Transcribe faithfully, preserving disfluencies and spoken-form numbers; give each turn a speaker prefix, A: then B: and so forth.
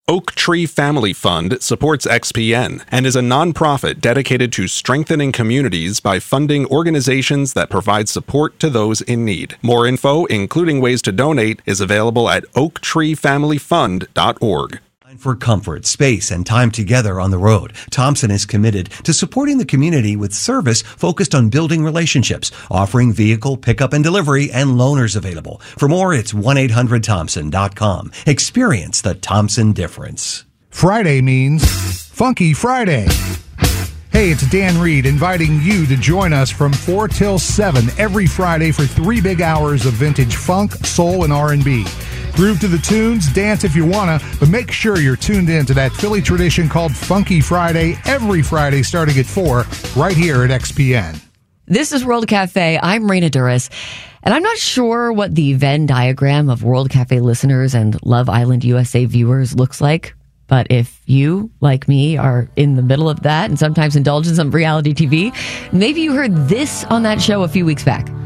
A: Oak Tree Family Fund supports X P N and is a nonprofit dedicated to strengthening communities by funding organizations that provide support to those in need. More info, including ways to donate, is available at oak tree family fund dot org.
B: For comfort, space, and time together on the road, Thompson is committed to supporting the community with service focused on building relationships, offering vehicle pickup and delivery, and loaners available. For more, it's one eight hundred thompson dot com. Experience the Thompson difference.
C: Friday means Funky Friday. Hey, it's Dan Reed inviting you to join us from four till seven every Friday for three big hours of vintage funk, soul, and R and B. Groove to the tunes, dance if you wanna, but make sure you're tuned in to that Philly tradition called Funky Friday every Friday starting at four, right here at X P N.
D: This is World Cafe. I'm Raina Duras, and I'm not sure what the Venn diagram of World Cafe listeners and Love Island U S A viewers looks like. But if you, like me, are in the middle of that and sometimes indulge in some reality T V, maybe you heard this on that show a few weeks back.